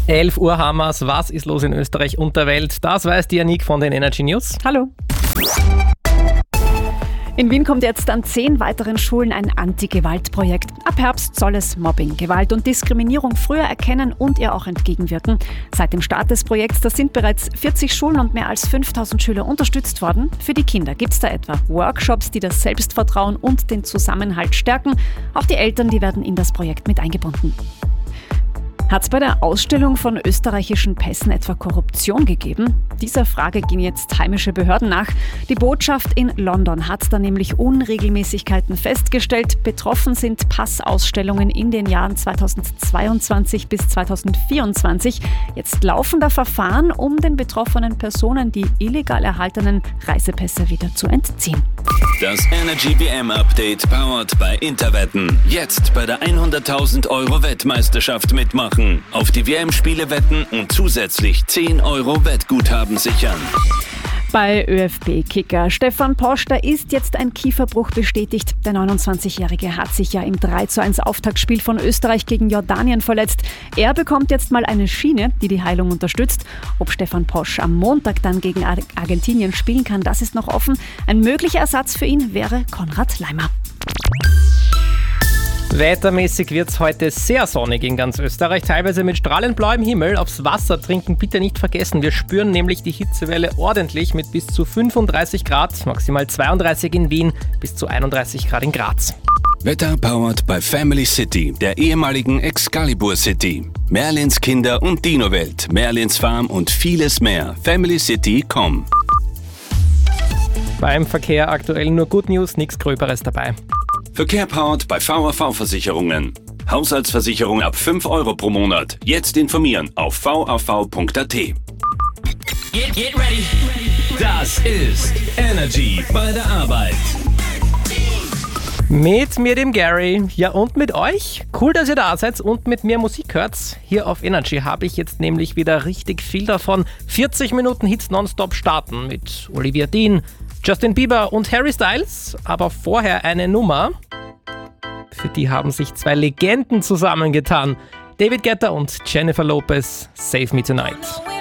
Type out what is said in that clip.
11 Uhr haben wir's. Was ist los in Österreich und der Welt? Das weiß die Janik von den Energy News. Hallo. In Wien kommt jetzt an 10 weiteren Schulen ein Anti-Gewalt-Projekt. Ab Herbst soll es Mobbing, Gewalt und Diskriminierung früher erkennen und ihr auch entgegenwirken. Seit dem Start des Projekts, da sind bereits 40 Schulen und mehr als 5000 Schüler unterstützt worden. Für die Kinder gibt es da etwa Workshops, die das Selbstvertrauen und den Zusammenhalt stärken. Auch die Eltern, die werden in das Projekt mit eingebunden. Hat es bei der Ausstellung von österreichischen Pässen etwa Korruption gegeben? Dieser Frage gehen jetzt heimische Behörden nach. Die Botschaft in London hat da nämlich Unregelmäßigkeiten festgestellt. Betroffen sind Passausstellungen in den Jahren 2022 bis 2024. Jetzt laufen da Verfahren, um den betroffenen Personen die illegal erhaltenen Reisepässe wieder zu entziehen. Das Energy WM Update powered by Interwetten. Jetzt bei der 100.000 € Wettmeisterschaft mitmachen. Auf die WM-Spiele wetten und zusätzlich 10 € Wettguthaben sichern. Bei ÖFB-Kicker Stefan Posch, da ist jetzt ein Kieferbruch bestätigt. Der 29-Jährige hat sich ja im 3:1 Auftaktspiel von Österreich gegen Jordanien verletzt. Er bekommt jetzt mal eine Schiene, die die Heilung unterstützt. Ob Stefan Posch am Montag dann gegen Argentinien spielen kann, das ist noch offen. Ein möglicher Ersatz für ihn wäre Konrad Laimer. Wettermäßig wird es heute sehr sonnig in ganz Österreich, teilweise mit strahlend blauem Himmel. Aufs Wasser trinken bitte nicht vergessen. Wir spüren nämlich die Hitzewelle ordentlich mit bis zu 35 Grad, maximal 32 in Wien, bis zu 31 Grad in Graz. Wetter powered by Family City, der ehemaligen Excalibur City. Merlins Kinder- und Dino-Welt, Merlins Farm und vieles mehr. FamilyCity.com. Beim Verkehr aktuell nur Good News, nichts Gröberes dabei. Verkehr powered bei VAV-Versicherungen. Haushaltsversicherung ab 5 € pro Monat. Jetzt informieren auf vav.at. Get ready. Das ist Energy bei der Arbeit. Mit mir, dem Gary, ja und mit euch. Cool, dass ihr da seid und mit mir Musik hört. Hier auf Energy habe ich jetzt nämlich wieder richtig viel davon. 40 Minuten Hits nonstop starten mit Olivia Dean, Justin Bieber und Harry Styles. Aber vorher eine Nummer. Für die haben sich 2 Legenden zusammengetan. David Guetta und Jennifer Lopez, Save Me Tonight.